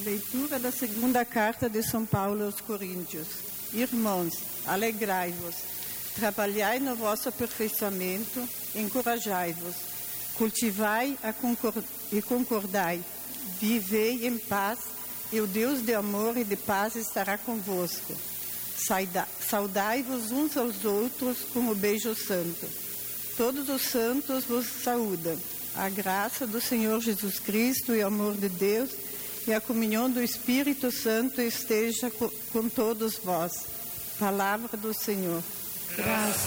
Leitura da segunda carta de São Paulo aos Coríntios. Irmãos, alegrai-vos, trabalhai no vosso aperfeiçoamento, encorajai-vos, cultivai e concordai, vivei em paz, e o Deus de amor e de paz estará convosco. Saudai-vos uns aos outros com o beijo santo. Todos os santos vos saúdam. A graça do Senhor Jesus Cristo e o amor de Deus e a comunhão do Espírito Santo esteja com todos vós. Palavra do Senhor. Graças